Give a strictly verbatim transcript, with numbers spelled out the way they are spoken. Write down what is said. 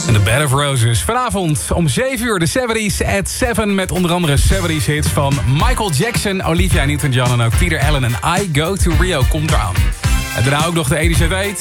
En de Bed of Roses. Vanavond om zeven uur de zeventies at zeven... met onder andere zeventies hits van Michael Jackson, Olivia Newton-John... en ook Peter Allen en I Go to Rio komt eraan. En daarna ook nog de Edische Weet.